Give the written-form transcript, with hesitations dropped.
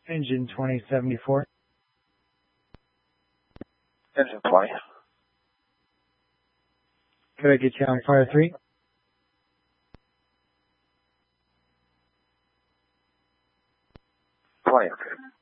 Engine 2074. Engine 20. Could I get you on fire 3? 20, okay.